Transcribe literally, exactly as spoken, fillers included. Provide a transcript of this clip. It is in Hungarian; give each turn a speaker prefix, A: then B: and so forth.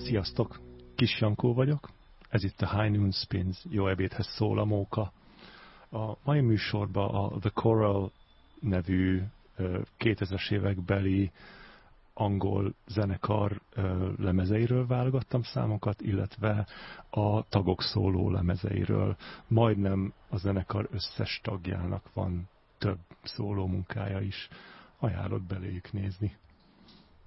A: Sziasztok! Kis Jankó vagyok. Ez itt a High Noon Spins, jó ebédhez szól a móka. A mai műsorban a The Coral nevű kétezres évekbeli angol zenekar lemezeiről válogattam számokat, illetve a tagok szóló lemezeiről. Majdnem a zenekar összes tagjának van több szóló munkája is. Ajánlott beléjük nézni.